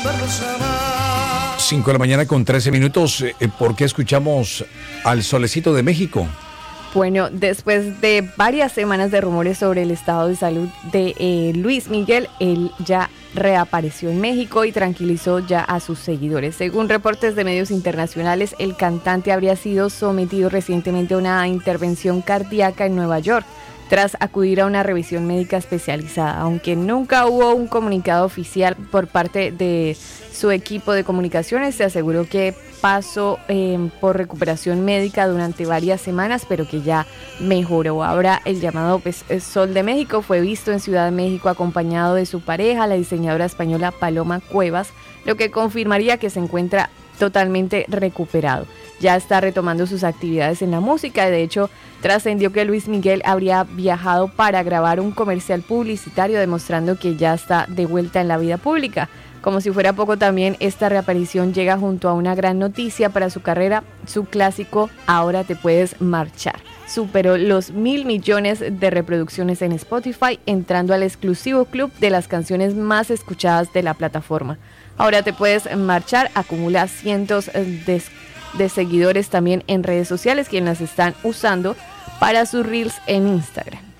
5 de la mañana con 13 minutos. ¿Por qué escuchamos al Solecito de México? Bueno, después de varias semanas de rumores sobre el estado de salud de Luis Miguel, él ya reapareció en México y tranquilizó ya a sus seguidores. Según reportes de medios internacionales, el cantante habría sido sometido recientemente a una intervención cardíaca en Nueva York, tras acudir a una revisión médica especializada. Aunque nunca hubo un comunicado oficial por parte de su equipo de comunicaciones, se aseguró que pasó por recuperación médica durante varias semanas, pero que ya mejoró. Ahora el llamado Sol de México fue visto en Ciudad de México acompañado de su pareja, la diseñadora española Paloma Cuevas, lo que confirmaría que se encuentra totalmente recuperado. Ya está retomando sus actividades en la música. De hecho, trascendió que Luis Miguel habría viajado para grabar un comercial publicitario, demostrando que ya está de vuelta en la vida pública. Como si fuera poco, también esta reaparición llega junto a una gran noticia para su carrera. Su clásico Ahora te puedes marchar superó los 1.000 millones de reproducciones en Spotify, entrando al exclusivo club de las canciones más escuchadas de la plataforma. Ahora te puedes marchar acumula cientos de seguidores también en redes sociales, quienes las están usando para sus reels en Instagram.